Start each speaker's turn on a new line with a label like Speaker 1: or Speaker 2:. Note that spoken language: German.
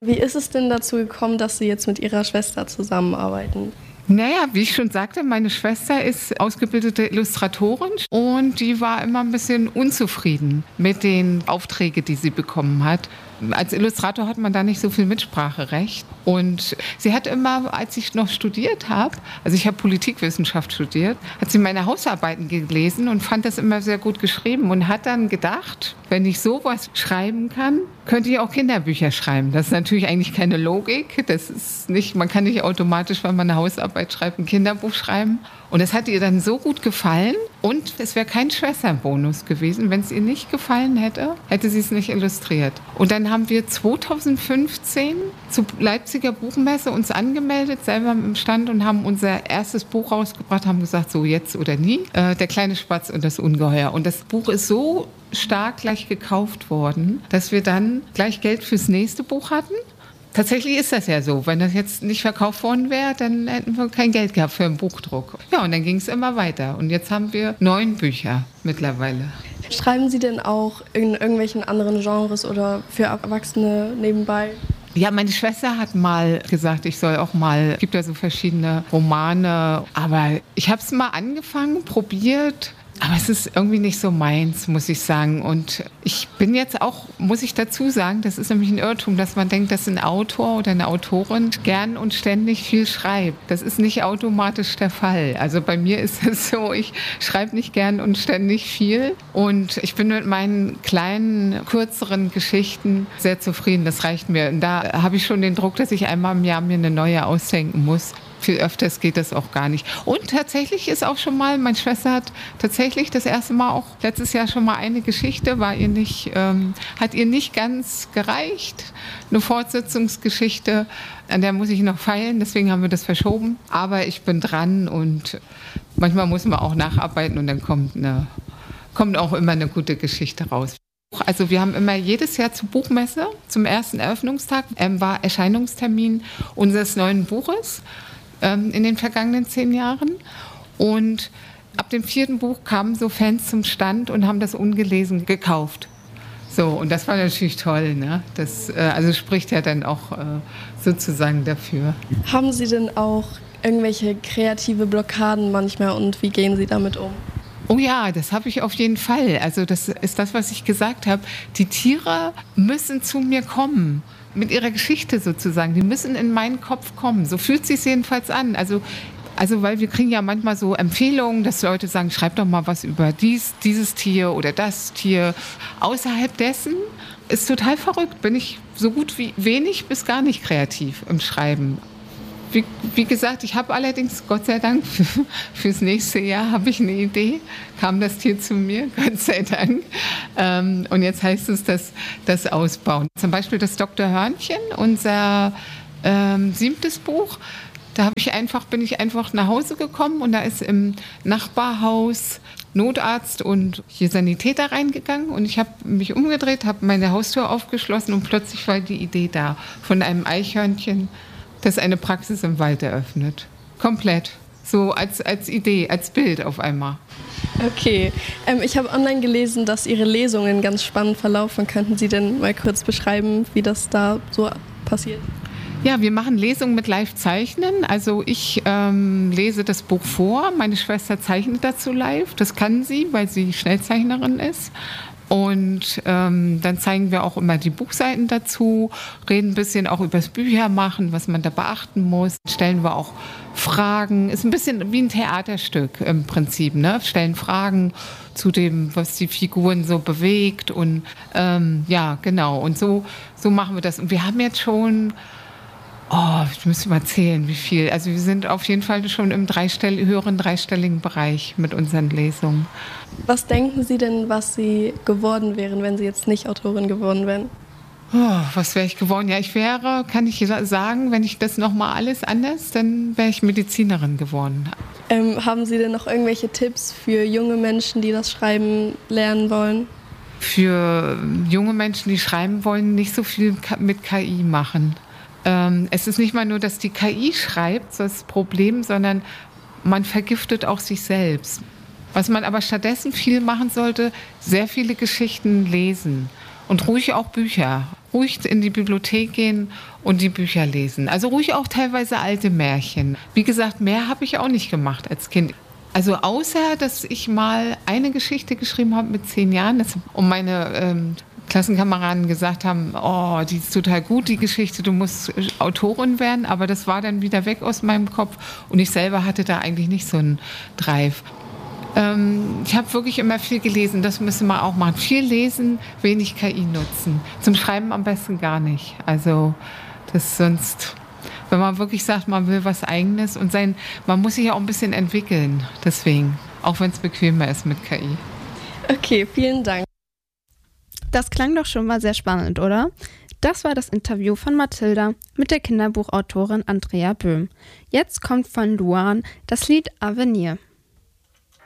Speaker 1: Wie ist es denn dazu gekommen, dass Sie jetzt mit Ihrer Schwester zusammenarbeiten?
Speaker 2: Naja, wie ich schon sagte, meine Schwester ist ausgebildete Illustratorin und die war immer ein bisschen unzufrieden mit den Aufträgen, die sie bekommen hat. Als Illustrator hat man da nicht so viel Mitspracherecht. Und sie hat immer, als ich noch studiert habe, also ich habe Politikwissenschaft studiert, hat sie meine Hausarbeiten gelesen und fand das immer sehr gut geschrieben und hat dann gedacht, wenn ich sowas schreiben kann, könnte ich auch Kinderbücher schreiben. Das ist natürlich eigentlich keine Logik. Das ist nicht, man kann nicht automatisch, wenn man eine Hausarbeit schreibt, ein Kinderbuch schreiben. Und das hat ihr dann so gut gefallen. Und es wäre kein Schwesternbonus gewesen. Wenn es ihr nicht gefallen hätte, hätte sie es nicht illustriert. Und dann haben wir 2015 zur Leipziger Buchmesse uns angemeldet, selber im Stand, und haben unser erstes Buch rausgebracht, haben gesagt, so jetzt oder nie, Der kleine Spatz und das Ungeheuer. Und das Buch ist so stark gleich gekauft worden, dass wir dann gleich Geld fürs nächste Buch hatten. Tatsächlich ist das ja so. Wenn das jetzt nicht verkauft worden wäre, dann hätten wir kein Geld gehabt für einen Buchdruck. Ja, und dann ging es immer weiter. Und jetzt haben wir 9 Bücher mittlerweile.
Speaker 1: Schreiben Sie denn auch in irgendwelchen anderen Genres oder für Erwachsene nebenbei?
Speaker 2: Ja, meine Schwester hat mal gesagt, ich soll auch mal, es gibt ja so verschiedene Romane, aber ich habe es mal angefangen, probiert. Aber es ist irgendwie nicht so meins, muss ich sagen. Und ich bin jetzt auch, muss ich dazu sagen, das ist nämlich ein Irrtum, dass man denkt, dass ein Autor oder eine Autorin gern und ständig viel schreibt. Das ist nicht automatisch der Fall. Also bei mir ist es so, ich schreibe nicht gern und ständig viel. Und ich bin mit meinen kleinen, kürzeren Geschichten sehr zufrieden. Das reicht mir. Und da habe ich schon den Druck, dass ich einmal im Jahr mir eine neue ausdenken muss. Viel öfters geht das auch gar nicht. Und tatsächlich ist auch schon mal, meine Schwester hat tatsächlich das erste Mal auch letztes Jahr schon mal eine Geschichte, hat ihr nicht ganz gereicht. Eine Fortsetzungsgeschichte, an der muss ich noch feilen, deswegen haben wir das verschoben. Aber ich bin dran und manchmal muss man auch nacharbeiten und dann kommt auch immer eine gute Geschichte raus. Also wir haben immer jedes Jahr zur Buchmesse, zum ersten Eröffnungstag, war Erscheinungstermin unseres neuen Buches. In den vergangenen 10 Jahren. Und ab dem 4. Buch kamen so Fans zum Stand und haben das ungelesen gekauft. So, und das war natürlich toll, ne? Das also spricht ja dann auch sozusagen dafür.
Speaker 1: Haben Sie denn auch irgendwelche kreative Blockaden manchmal und wie gehen Sie damit um?
Speaker 2: Oh ja, das habe ich auf jeden Fall. Also das ist das, was ich gesagt habe. Die Tiere müssen zu mir kommen. Mit ihrer Geschichte sozusagen. Die müssen in meinen Kopf kommen. So fühlt es sich jedenfalls an. Also weil wir kriegen ja manchmal so Empfehlungen, dass Leute sagen, schreib doch mal was über dieses Tier oder das Tier. Außerhalb dessen ist total verrückt. Bin ich so gut wie wenig bis gar nicht kreativ im Schreiben. Wie gesagt, ich habe allerdings, Gott sei Dank, fürs nächste Jahr habe ich eine Idee, kam das Tier zu mir, Gott sei Dank. Und jetzt heißt es, das Ausbauen. Zum Beispiel das Dr. Hörnchen, unser 7. Buch. Da bin ich einfach nach Hause gekommen und da ist im Nachbarhaus Notarzt und hier Sanitäter reingegangen und ich habe mich umgedreht, habe meine Haustür aufgeschlossen und plötzlich war die Idee da von einem Eichhörnchen, das eine Praxis im Wald eröffnet. Komplett. So als Idee, als Bild auf einmal.
Speaker 1: Okay. Ich habe online gelesen, dass Ihre Lesungen ganz spannend verlaufen. Könnten Sie denn mal kurz beschreiben, wie das da so passiert?
Speaker 2: Ja, wir machen Lesungen mit Live-Zeichnen. Also ich lese das Buch vor, meine Schwester zeichnet dazu live. Das kann sie, weil sie Schnellzeichnerin ist. Und dann zeigen wir auch immer die Buchseiten dazu, reden ein bisschen auch über das Büchermachen, was man da beachten muss. Stellen wir auch Fragen, ist ein bisschen wie ein Theaterstück im Prinzip, ne? Stellen Fragen zu dem, was die Figuren so bewegt und ja, genau. Und so machen wir das. Und wir haben jetzt schon, ich müsste mal zählen, wie viel. Also wir sind auf jeden Fall schon im höheren dreistelligen Bereich mit unseren Lesungen.
Speaker 1: Was denken Sie denn, was Sie geworden wären, wenn Sie jetzt nicht Autorin geworden wären?
Speaker 2: Was wäre ich geworden? Ja, kann ich sagen, wenn ich das nochmal alles anders, dann wäre ich Medizinerin geworden.
Speaker 1: Haben Sie denn noch irgendwelche Tipps für junge Menschen, die das Schreiben lernen wollen?
Speaker 2: Für junge Menschen, die schreiben wollen, nicht so viel mit KI machen. Es ist nicht mal nur, dass die KI schreibt, das Problem, sondern man vergiftet auch sich selbst. Was man aber stattdessen viel machen sollte, sehr viele Geschichten lesen Und ruhig auch Bücher. Ruhig in die Bibliothek gehen und die Bücher lesen. Also ruhig auch teilweise alte Märchen. Wie gesagt, mehr habe ich auch nicht gemacht als Kind. Also außer, dass ich mal eine Geschichte geschrieben habe mit 10 Jahren und meine Klassenkameraden gesagt haben, oh, die ist total gut, die Geschichte, du musst Autorin werden. Aber das war dann wieder weg aus meinem Kopf und ich selber hatte da eigentlich nicht so einen Drive. Ich habe wirklich immer viel gelesen, das müssen wir auch machen. Viel lesen, wenig KI nutzen. Zum Schreiben am besten gar nicht. Also das sonst, wenn man wirklich sagt, man will was Eigenes und man muss sich ja auch ein bisschen entwickeln. Deswegen, auch wenn es bequemer ist mit KI.
Speaker 1: Okay, vielen Dank.
Speaker 3: Das klang doch schon mal sehr spannend, oder? Das war das Interview von Mathilda mit der Kinderbuchautorin Andrea Böhm. Jetzt kommt von Luan das Lied Avenir.